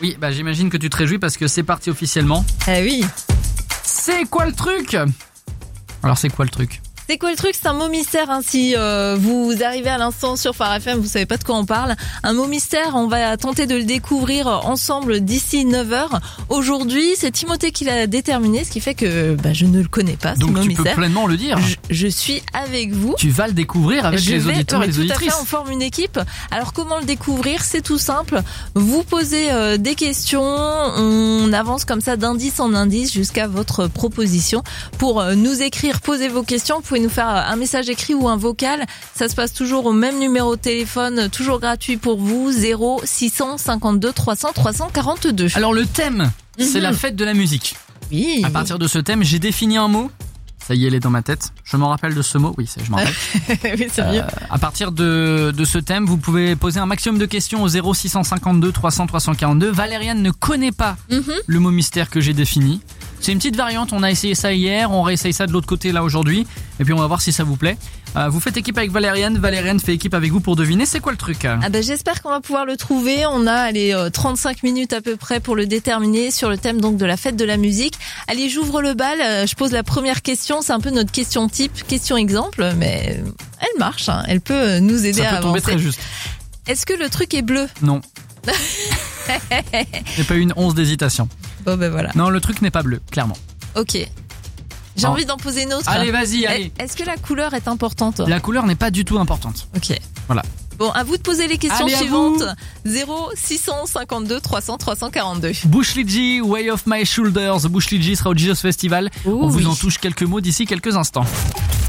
Oui, bah j'imagine que tu te réjouis parce que c'est parti officiellement. Eh oui. C'est quoi le truc ? Alors c'est quoi le truc ? C'est quoi le truc ? C'est un mot mystère. Si vous arrivez à l'instant sur Phare FM, vous savez pas de quoi on parle. Un mot mystère, on va tenter de le découvrir ensemble d'ici 9h. Aujourd'hui, c'est Timothée qui l'a déterminé, ce qui fait que je ne le connais pas, ce mot mystère. Donc tu peux pleinement le dire. Je suis avec vous. Tu vas le découvrir avec les auditeurs et les auditrices. Tout à fait, on forme une équipe. Alors comment le découvrir ? C'est tout simple. Vous posez des questions, on avance comme ça d'indice en indice jusqu'à votre proposition. Pour nous écrire, posez vos questions. Vous pouvez nous faire un message écrit ou un vocal. Ça se passe toujours au même numéro de téléphone, toujours gratuit pour vous, 0652 300 342. Alors le thème, c'est la fête de la musique. Oui. À partir de ce thème, j'ai défini un mot. Ça y est, elle est dans ma tête. Je m'en rappelle de ce mot. Oui, je m'en rappelle. Oui, c'est mieux. À partir de ce thème, vous pouvez poser un maximum de questions au 0652 300 342. Valériane ne connaît pas le mot mystère que j'ai défini. C'est une petite variante, on a essayé ça hier, on réessaye ça de l'autre côté là aujourd'hui, et puis on va voir si ça vous plaît. Vous faites équipe avec Valériane fait équipe avec vous pour deviner, c'est quoi le truc ? J'espère qu'on va pouvoir le trouver, on a 35 minutes à peu près pour le déterminer sur le thème donc de la fête de la musique. Allez, j'ouvre le bal, je pose la première question, c'est un peu notre question type, question exemple, mais elle marche, elle peut nous aider à avancer. Ça peut tomber très juste. Est-ce que le truc est bleu ? Non. J'ai pas eu une once d'hésitation. Bon voilà. Non, le truc n'est pas bleu, clairement. Ok. J'ai envie d'en poser une autre. Allez, vas-y, allez. Est-ce que la couleur est importante ? La couleur n'est pas du tout importante. Ok. Voilà. Bon, à vous de poser les questions suivantes. 0652 300 342. Bush League, Way Off My Shoulders. Bush League sera au Jesus Festival. On vous en touche quelques mots d'ici quelques instants.